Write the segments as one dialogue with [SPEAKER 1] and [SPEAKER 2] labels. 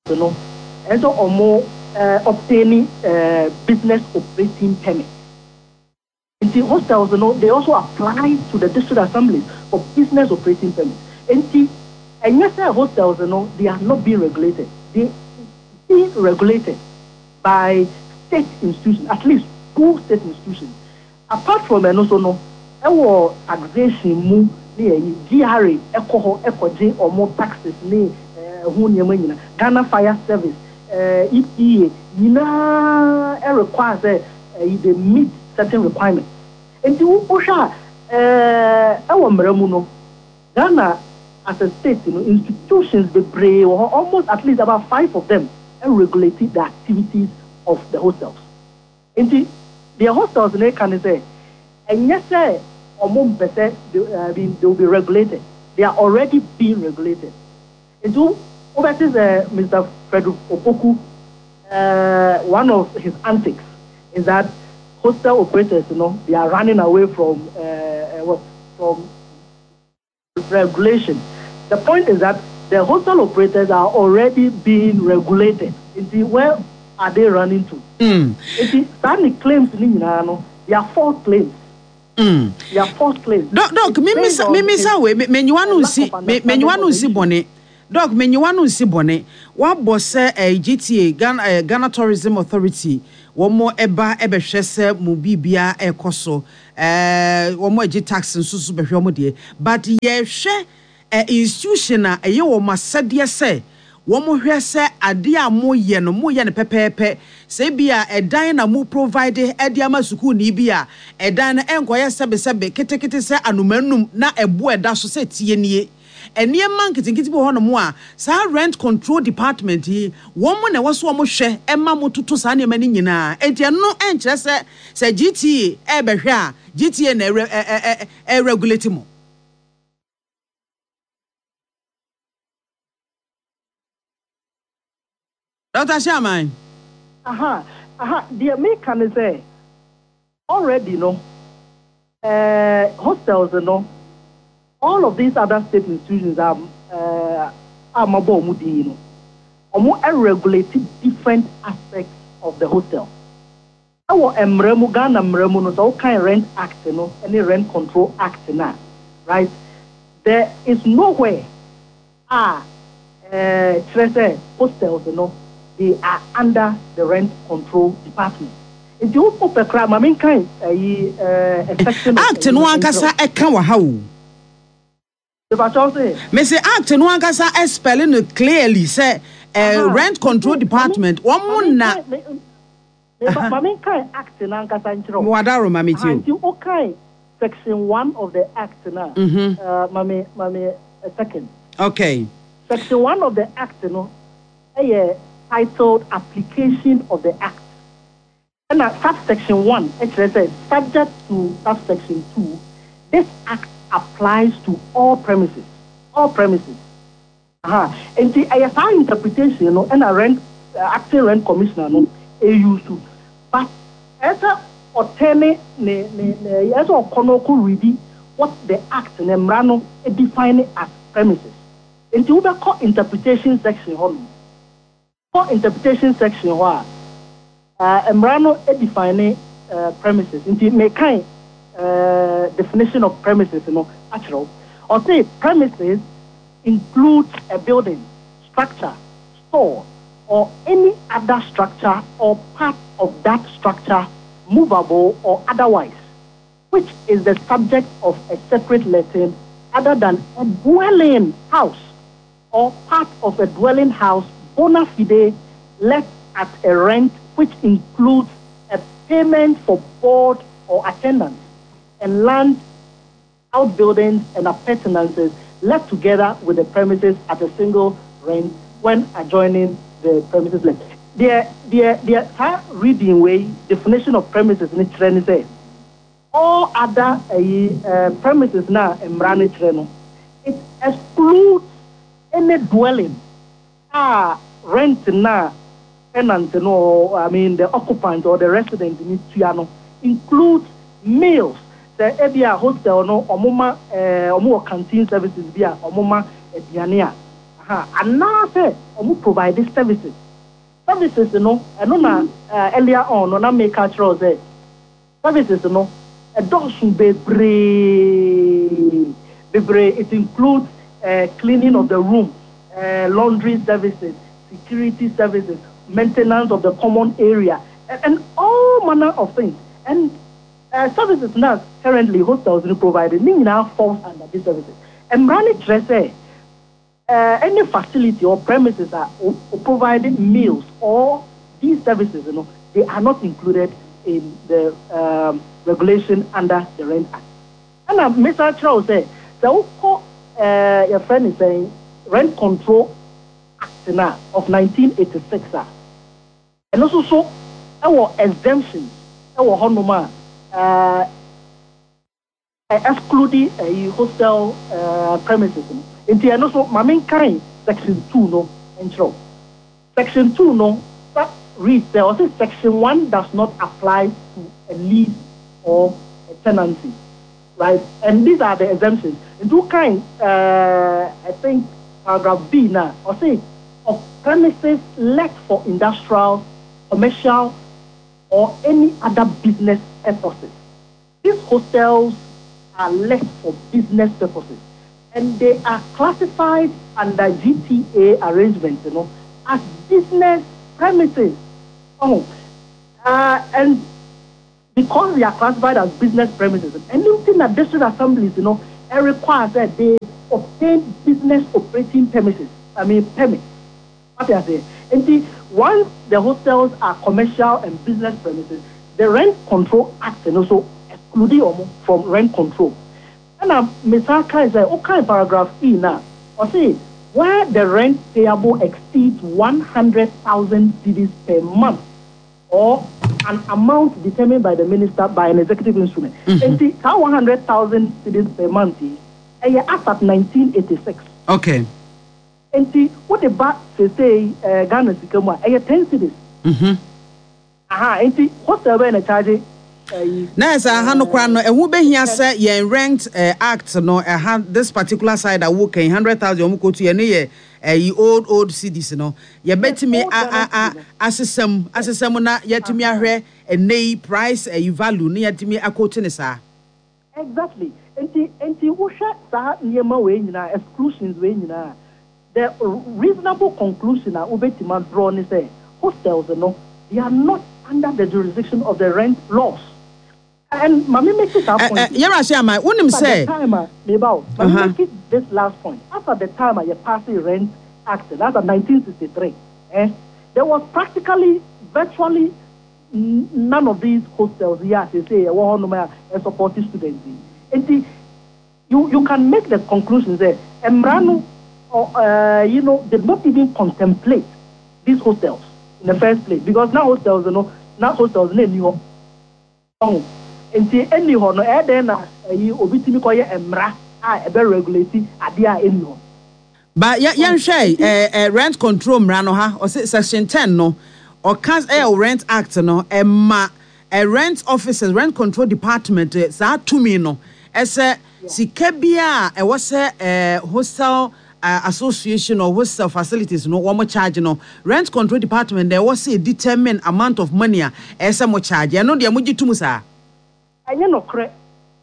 [SPEAKER 1] you know, and so or more obtaining business operating permit. In the hostels, you know, they also apply to the district assemblies for business operating permit. And yes, hostels, you know, they are not being regulated. They being regulated by state institutions, at least 2 state institutions. Apart from and also no, our taxation move near GRA, ECOJ or more taxes near Ghana Fire Service, EPA, requires they meet certain requirements. And the Usha, our Meramuno, Ghana as a state, you know, institutions, the brave, or almost at least about 5 of them, regulated the activities of the hostels. And the hostels, they can say, and yes, sir, or more percent, they will be regulated. They are already being regulated. And so, Mr. Frederick Opoku, one of his antics is that hostel operators, you know, they are running away from regulation. The point is that the hostel operators are already being regulated. Where are they running to? Stanley claims they are false claims. They are false claims.
[SPEAKER 2] Doc, Mimisa we menyuanu si bone. Doc, menyuanu si bone. Wa boss GTA Ghana Tourism Authority. Womo eba ebehwe se mu bibia ekoso. Womo eji tax nsusu behwe mo de. But ye hwe institution a ye wo masade se womo hwe se ade a mo ye no pepepe se bia edan na mo provide ade ama suku ni bia edan na enkoye sebe ketekete se anumanum na ebo eda so se tie nie enie manketingiti bo hono mo a sa rent control department yi womo na woso mo hwe ema mo tutu sa ne mani nyina enti no enkyere se GTA ebehwe a GTA na regulate mo. Dr. Shaman. The American say already, you know, hostels, you know, all of these other state institutions are mobile, you know, or more regulated different aspects of the hostel. Our Mremu Ghana Mremu no all kind rent act, you know, any rent control act now, right? There is nowhere hostels, you know. They are under the rent control department. If you put a crime, I mean, kind section act no ankasa eka wa ha o.
[SPEAKER 1] If I shall say,
[SPEAKER 2] me say act no ankasa spelling it clearly say rent control department. One more na.
[SPEAKER 1] I mean, kind act no ankasa intro.
[SPEAKER 2] Wadaro mami ti.
[SPEAKER 1] You okay? Section 1 of the act now. Mami, a second.
[SPEAKER 2] Okay.
[SPEAKER 1] Section 1 of the act, you know, titled Application of the Act. And subsection 1, it says, subject to subsection 2, this act applies to all premises. All premises. And the ISR interpretation, you know, and a acting rent commissioner, no, used to. But as a attorney, as a could read what the act and Emrano define it as premises. And the other interpretation section, for interpretation section where Emrano define premises into make kind definition of premises, you know, actual or say premises includes a building, structure, store, or any other structure or part of that structure, movable or otherwise, which is the subject of a separate letting other than a dwelling house or part of a dwelling house bona fide let at a rent which includes a payment for board or attendance and land outbuildings and appurtenances let together with the premises at a single rent when adjoining the premises let. The reading way definition of premises in it say all other premises now in Branitreno, it excludes any dwelling. Rent na tenant no, I mean the occupant or the resident in Tiano includes meals. The Ebia hostel no omuma omo canteen services bia omuma ediania. And now say provide these services. Services, earlier on, na make cultural say services, a dozen be it includes cleaning of the room, laundry services, security services, maintenance of the common area, and all manner of things. And services now currently hostels provided now falls under these services. And Brani Tresse, any facility or premises are providing meals or these services, they are not included in the regulation under the Rent Act. And Mr. Charles said, your friend is saying Rent Control Act of 1986, and also so our exemptions, our honoma, excluding a hostel premises. And also, my main kind, Section 2, no, intro. Section 2, no, that reads there, also Section 1 does not apply to a lease or a tenancy, right? And these are the exemptions. In two kinds, I think, paragraph B now, or say, of premises let for industrial, commercial, or any other business purposes. These hostels are let for business purposes. And they are classified under GTA arrangements, as business premises. And because they are classified as business premises, anything that district assemblies, requires that they obtain business operating permits. What I say? And once the hostels are commercial and business premises, the Rent Control Act and also excluding from rent control. And Mr. Kai said, okay, paragraph E now, or say, where the rent payable exceeds 100,000 cedis per month, or an amount determined by the minister by an executive instrument. And see, how 100,000 cedis per month is, and you're at 1986.
[SPEAKER 2] Okay.
[SPEAKER 1] And see, what the back say, Ghana Sikama, and you're 10 cedis. And see, what's the way in a charge?
[SPEAKER 2] Na esa ha no kwa no ehu behia se ye rent act no this particular side that work 100,000 omu kotu ye ne ye old cities no ye betimi asesam na yetimi ahwe nei price value ne yetimi akoti ne sa.
[SPEAKER 1] Exactly. Enti wo hwe sa niema we nyina exclusions we nyina, the reasonable conclusion na obetima draw ni say hostels no, they are not under the jurisdiction of the rent laws. And Mami makes it that point.
[SPEAKER 2] Unim say.
[SPEAKER 1] Make it this last point. After the time you passed the Rent Act, that's 1963, there was practically, virtually none of these hostels here, they say, a supporting students. And you can make the conclusion that Emrano, did not even contemplate these hostels in the first place, because now hostels, new. And see any honor, then you obitimi koye emra regulate adia anyhow.
[SPEAKER 2] But yan shay rent control mra no ha or section 10 no or cast rent act no a rent officers rent control department sa to me no ese sika bia e wo se hostel association or hostel facilities no one more charge no rent control department there was a determined amount of money ese mo charge no de amuji tumu sa. I no correct.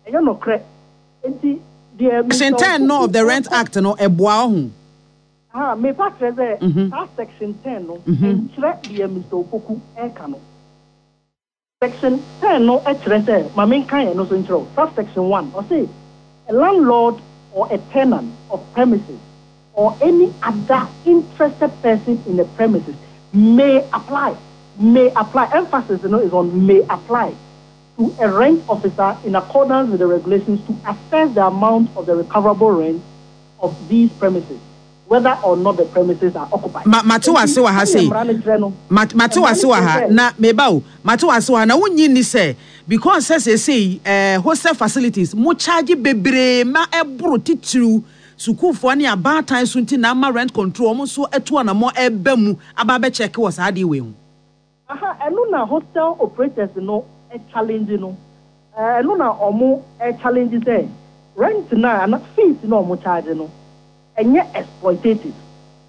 [SPEAKER 2] Section 10 no of the Rent Act no eboa ho.
[SPEAKER 1] Me pa treze section 10 no enchre the Mr. Opoku eka no. Section 10 no treze ma men kan no so intro. Section 1 or say a landlord or a tenant of premises or any other interested person in the premises may apply. Emphasis is on may apply to a rent officer in accordance with the regulations to assess the amount of the recoverable rent of these premises, whether or not the premises are occupied.
[SPEAKER 2] Matuwa siwa ha say. Matuwa siwa ha na mebao. Matuwa siwa na wunyi ni say because say hostel facilities mo charge bebre ma ebro titru sukufo ne abatan so nti na ma rent control mo so eto na mo eba mu aba be check was ha dey we hu.
[SPEAKER 1] Enu na hostel operators no challenge no na omo challenge say rent na fees no omo charge no enye exploitative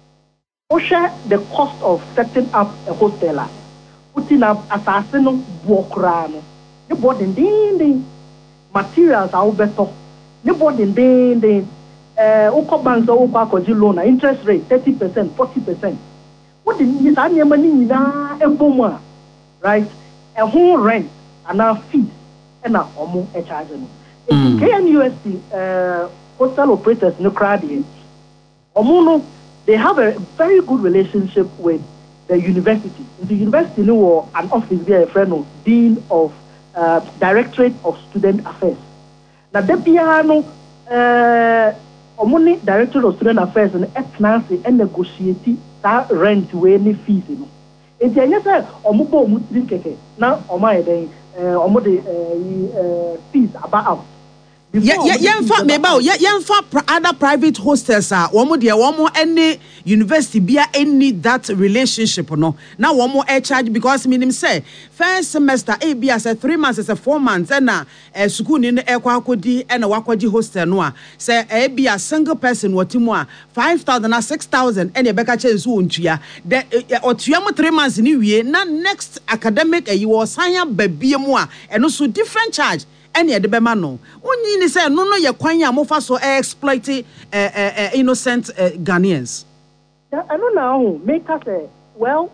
[SPEAKER 1] share the cost of setting up a hostel, putting up assassin buokrano, the body ding materials are better, the body ding Oko banks or Oko loan interest rate 30%, 40%. What is any money na a right? A whole rent and our fees and our omo a charge. KNUST hostel operators no crowd. Omono, they have a very good relationship with the university. In the university, no an office there, a friend of Dean of Directorate of Student Affairs. Now, the piano, Omoni Directorate of Student Affairs and finance and negotiate that rent with any fees. If you say, Omubo Muslim Keke, now Omai, the fees about.
[SPEAKER 2] Other private hostels are one more any university be any that relationship no now one more charge because minimum say first semester a be as a 3 months as a 4 months and school in equakodi and a wakodi hostel no say a be a single person what more 5,000 or 6,000 and a beka chance untia that or 3 months in year now next academic you was sign baby more and also different charge. Any the bemano. Only say no ye kwanya mofa so exploit innocent Ghanaians.
[SPEAKER 1] I don't know. Make us say well.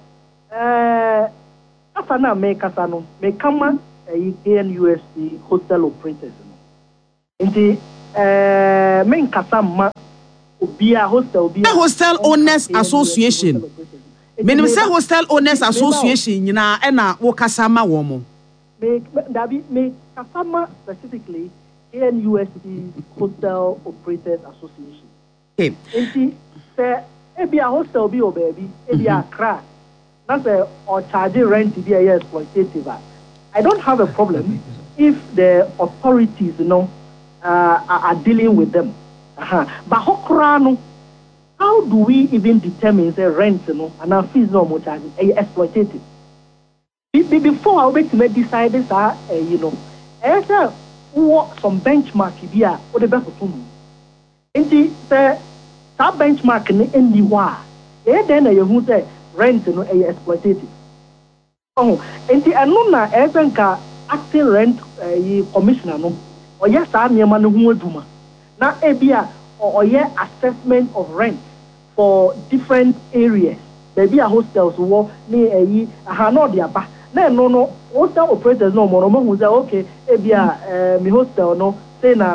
[SPEAKER 1] Afana make us no. Make come KNUST hostel operators. Inti main kasama ubia hostel ubia.
[SPEAKER 2] Hostel Owners Association. Menim say Hostel Owners Association nyina e na wo kasama wo mo.
[SPEAKER 1] Make Kasama specifically KNUST Hostel Operators Association.
[SPEAKER 2] Okay.
[SPEAKER 1] And say, be a hostel be or baby, be a crack. That's or charging rent be a exploitative. I don't have a problem if the authorities, are dealing with them. But Hokrano, how do we even determine the rent, and our fees no more charging exploitative? Before I wait to decide this, some benchmark here, or the best of them. And that benchmark in the war, then you say rent no exploitative. Oh, and the anona evenka acting rent commissioner no, or yes, I'm your man who do now ebia or assessment of rent for different areas. There be a hostels who near a hanodiaba. No, hostel operators no more. Who say okay, ebia mi hostel no say na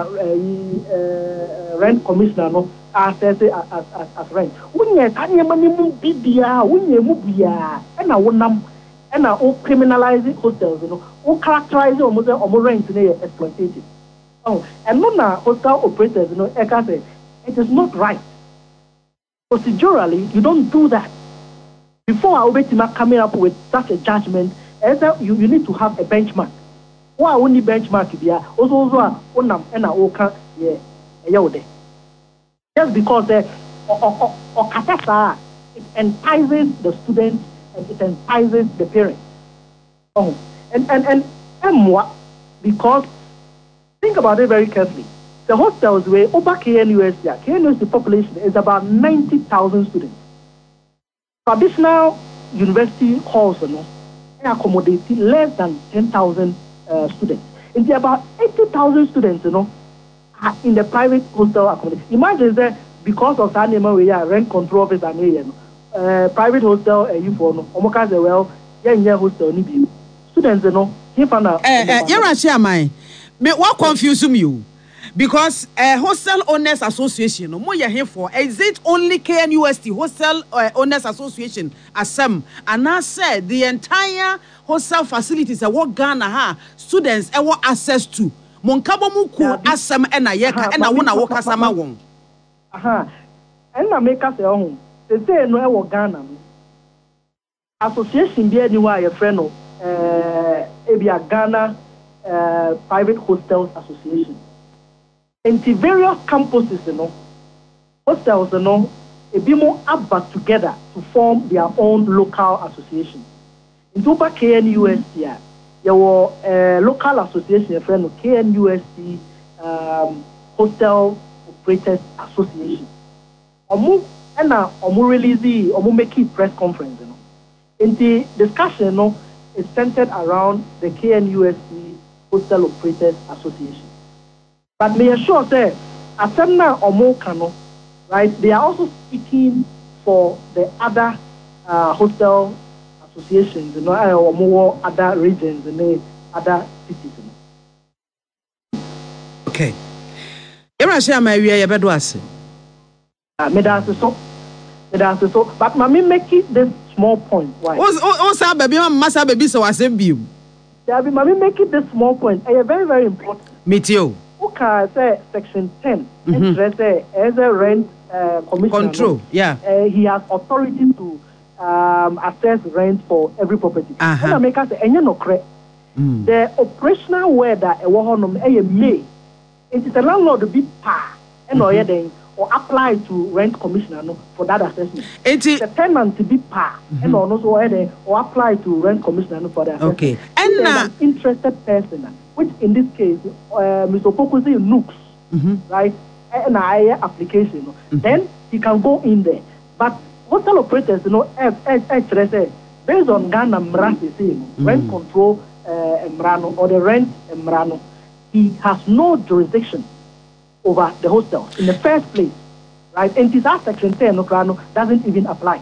[SPEAKER 1] rent commissioner no assess as rent. Unye tani mani mu bibia, unye mu bia, ena wonam, ena o criminalize hostels o characterize o mo say o mo rent na exploitative. Oh, and no na hostel operators eka say it is not right. Procedurally, you don't do that. Before I wait coming up with such a judgment, you need to have a benchmark. Why only benchmark here? Also, just because it entices the students and it entices the parents. Oh, and because think about it very carefully. The hostels where over KNUST population is about 90,000 students. Traditional university halls accommodate less than 10,000 students. It's about 80,000 students, are in the private hostel accommodation. Imagine that because of that name we are rent control office and private hostel you for no omoka say well hostel ni bi students here for now
[SPEAKER 2] me what confuse you because hostel owners association no more here for is it only KNUST hostel owners association asem and I said the entire hostel facilities what Ghana ha students what access to monkabo muku asem ena yeka ena wona wo kasama won
[SPEAKER 1] and na make us say no e Ghana association be anywhere your friend no ebia Ghana private hostels association. In the various campuses, hostels, a bit more abbot together to form their own local association. In Duba KNUST, there were a local association, a friend of KNUST Hostel Operators Association. and now release make it press conference. In the discussion, is centered around the KNUST Hostel Operators Association. But may assure say, Asemna Kano, right? They are also speaking for the other hostel associations, or more other regions and other cities.
[SPEAKER 2] Okay. Erasha Maria Yabeduase.
[SPEAKER 1] So, but Mammy make it this small point. Why?
[SPEAKER 2] Oh, baby, must baby, so I send you.
[SPEAKER 1] Mammy make it this small point. Very, very important.
[SPEAKER 2] Me too.
[SPEAKER 1] Okay, say section 10. As a rent commissioner.
[SPEAKER 2] Control, yeah.
[SPEAKER 1] He has authority to assess rent for every property. And make us say, no correct. The operational word that a woman may. It is a landlord to be pa and or apply to rent commissioner for that assessment. The tenant to be pa and also or apply to rent commissioner for that assessment.
[SPEAKER 2] Okay.
[SPEAKER 1] And an interested person, which in this case, Mr. Pokusi Nooks, right? An application. Then he can go in there. But hotel operators, based on Ghana Mrasi, rent control Mrano or the rent Mrano, he has no jurisdiction over the hostels in the first place, right? And this section 10 doesn't even apply.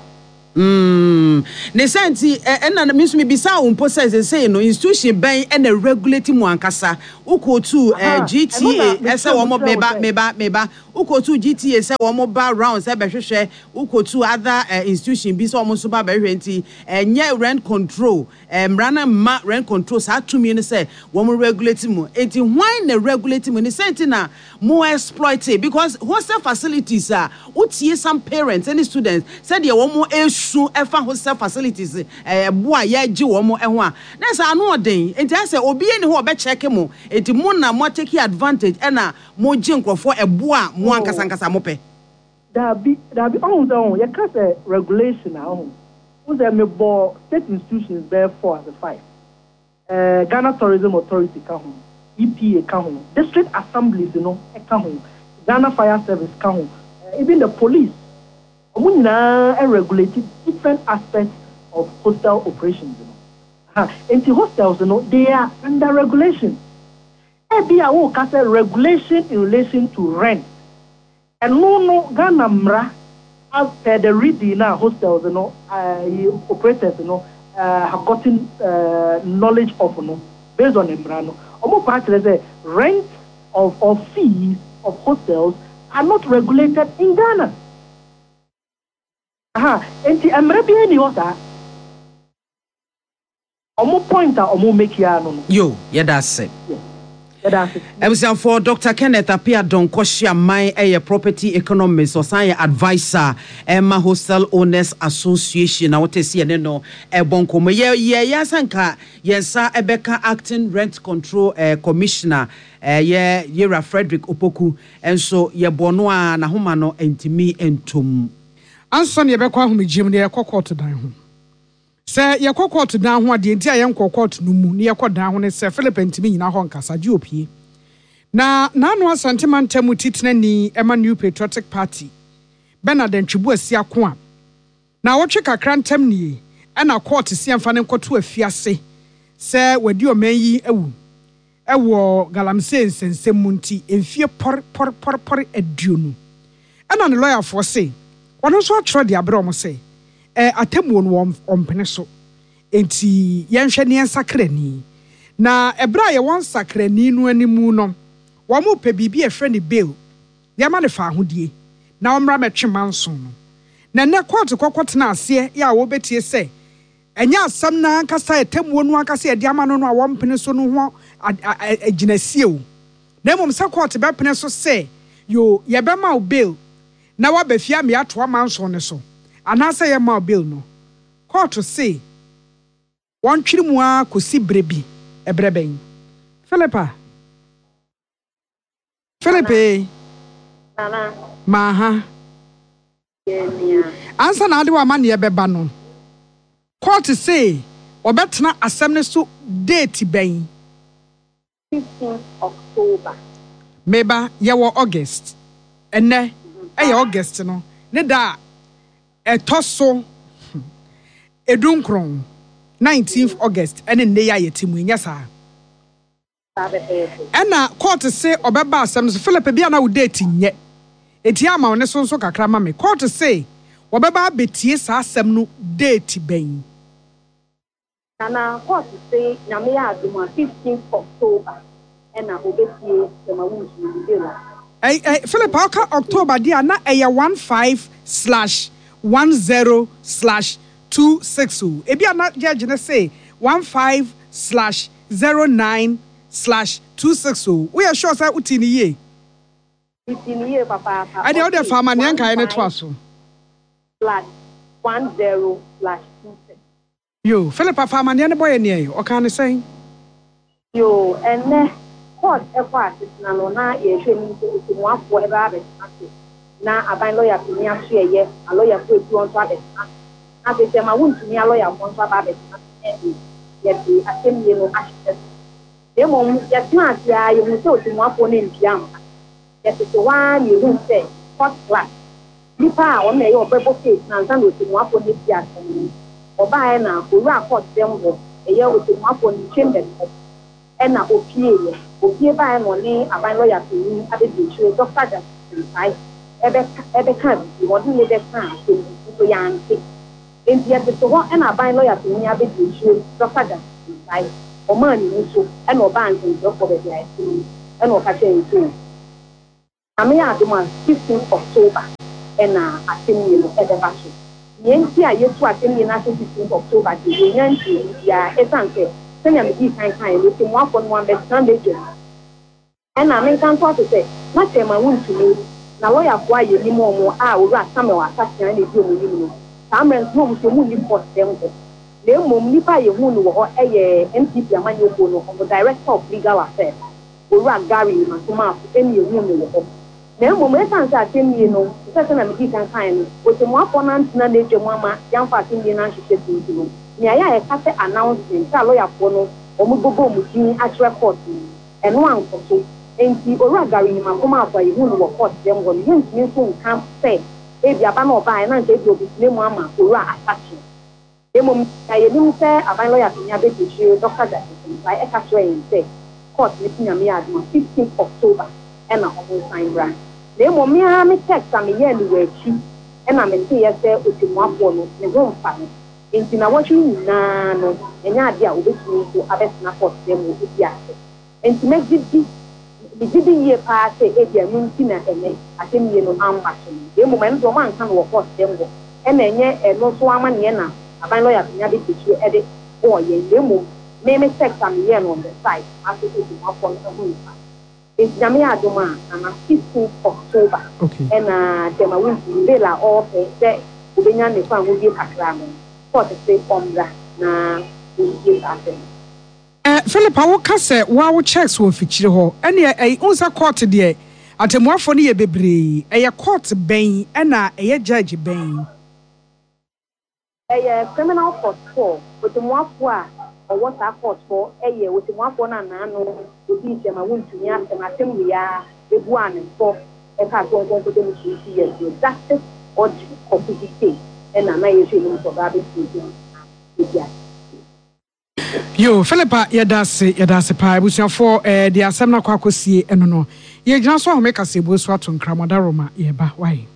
[SPEAKER 2] Nesanti and miss me bisa process say no institution ban and a regulating wankasa uko to GTA ese womo meba uko to GTA say womo ba rounds e behwehwe uko to other institution bi so womo so ba behwe nti enye rent control mrana ma rent control sa atumi ne say womo regulating mu enti why na regulating mu ne senti na mo exploit it because hostel facilities are utie some parents and students said ye womo so efa hostel facilities boa ya gi wo mo ho a na sa no oden enti ase obi eni ho obe check mo enti mo na mo take advantage na mo gi nkrofo boa mo ankasa ankasa mo pe
[SPEAKER 1] da bi on ya ka say regulation on say me bo state institutions therefore as a 5 Ghana Tourism Authority ka ho EPA ka ho district assemblies ka ho Ghana Fire Service ka ho even the police regulated different aspects of hostel operations. And the hostels, they are under regulation. Regulation in relation to rent. And no Ghana Mra, as per the reading now, hostels, operators, have gotten knowledge of, based on Mrano. Almost actually, rent or fees of hostels are not regulated in Ghana. And I'm ready any other. Omo pointer, omo make ya no.
[SPEAKER 2] Yo, yeah, that's it. Yeah, for Dr. Kenneth Apia Donkoshia, my property economist or science advisor, Emma Hostel Owners Association. I want to see a no bonko. Yeah, Sanka, yes, Ebeka acting rent control commissioner. Yera Frederick Opoku, and so ye bonwa na humano entimi entum.
[SPEAKER 3] Anson ye bekwa hu megim ne yakokot dan ho se yakokot dan ho ade nti ayen kokot no mu ne yakodan ho ne se Philip ntimi nyina ho nkasa je opie na nanu asantema ntemu titena ni Emma New Patriotic Party Bernard Ntwibu asiako a na wotwe kakra ntem ni na court si amfa ne nkoto afiase se wadi omanyi ewo galamse nsensem nti emfie por aduonu na ne lawyer for say one so atro de abro say atemu no ompene so enti yenhwe ne sakrani na ebra ye won sakrani no animu no wo mo pe bibi e friend bill ye ma ne fa ahodie na omra metwe manso no na ne court kokot na ase ya wo betie se enya asam na ankasa atemu no ankasa ye diama no a wo mpene so no ho aginasie o na mom sa court be pene so se yo ye be ma bill na wa befia me ato amanso ne so anasa ye ma bill no court say won twiri mu a kosi brebi ebreben Philippa
[SPEAKER 4] Nana
[SPEAKER 3] maha
[SPEAKER 4] yenia
[SPEAKER 3] ansa na ade wa ma ne ye beba no court say obetena asem ne so date ben
[SPEAKER 4] 15 October
[SPEAKER 3] meba ye wo August enne August no ne da etoso edunkron 19th August ene ne ya yetimu nya sa ena court say obeba asem so Philip bia na wo date nye eti ama one so kakra ma me court say obeba betie sa asem no date ben
[SPEAKER 4] na court say na me ya aduma 15th October ena obetie sema wunju dela
[SPEAKER 3] Philip Alka October dia na eye 15/10/260 ebia na judge na say 15/09/260 we are sure say utini ye
[SPEAKER 4] papa
[SPEAKER 3] I dey order farmer ne nkai ne to aso
[SPEAKER 4] /10/26
[SPEAKER 3] yo Philip farmer ne boy ne o kan say
[SPEAKER 4] yo ene court na no na ye hwe ni so mo afo e ba be na aban lawyer to me ahwe ye a lawyer for etu on to abe na be ma wuntu ni a lawyer for to abe ye bi atem ye no ahwe e mo ye tena ya ye mu so mo afo ne ntiam ye te wa ye hu se court class nipa a o me ye obebo case na nsan no mo afo ne ti atem oba e na owura court dem ho e ye o mo afo ne chamber ena opie ba no ni aban lawyer to ni abedi chwe Dr. Justin Sai ebe kan bi wodi ne de kan so yanke enti ebe so ho ena aban lawyer to ni abedi chwe Dr. Justin Sai o man ni so ena oba ntin so ko be ya enti ena o ka che ntin ame ya aduma 15th October ena atemi no ebe ba so yenti a yetu atemi na 15th October de yanke ya esanke senya me kan no te mo afọ no understand it and I mean kan to say na te ma wuntu ni na lawyer kwa ye ni mo a oru asame wa asase na bi o ni no samren no mo se mu ni post dem ko le mo ni pa ye hu no wo eye MPP amanyo ko no on the director of legal affairs oru agari ma so ma emi ye hu no wo na mo me kan sa atemi no se na me kan no o te mo afọ na ntina na eje mo ama yan fa atemi na nhwehwe tu no ni aya e ka se announcement ka lawyer for no omugogo mudin at record eno ankoso enti oru agari ni makoma akwa ihu no court dem go ni ntimi so nkan se e bia ba na oba na nje bi obi ne mu ama oru atachi emom ka ye nim se aban lawyer tinya be tishire Dr. Justin Sai e ka so yin se court ni tinya me aduma 15th October ena omo sign bra na emom me ha me text am ye ni wachi ena me nti ye se otimu afọ no ne ho mfa enti na watch na no enya ade a obetumi so abesina court dem wo bi ase enti megidi ye pa se e dia nti na ene atemye no amba so e mo man do man kan wo court dem go e na enye eno so ama ne na aban lawyer nya be tichi e de o ye le mo me sex am ye no on the side aso to mo afọ no ho nfa enti na me adoma na 15th October na tema win bela o pe se obenya ne fa wo bi kakra mo court say omra na we after
[SPEAKER 3] Philip awo ka se wa checks wo fichire ho ene unsa court de atemuafo ne ye bebre court ben na judge ben
[SPEAKER 4] criminal court for atemuafo a owo sa court for atemuafo na na no obi jema wontumi atem ya ebu an for ka so nko dem chi yes justice or complicity na na ye shey no so ga be
[SPEAKER 3] yo Philippa yadase pa busuafo de asem na kwa kosie eno no ye gyina so ahome kasebo so ato nkramada roma ye ba why